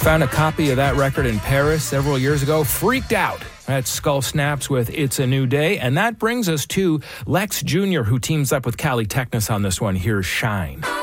Found a copy of that record in Paris several years ago. Freaked out. That's Skull Snaps with It's a New Day. And that brings us to Lex Jr., who teams up with Callie Technis on this one. Here's Shine.